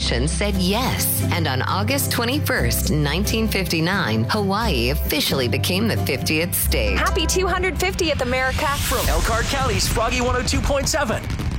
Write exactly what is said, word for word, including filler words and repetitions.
nation said yes. And on August twenty-first, nineteen fifty-nine, Hawaii officially became the fiftieth state. Happy two hundred fiftieth, America. From Elkhart County's Froggy one oh two point seven.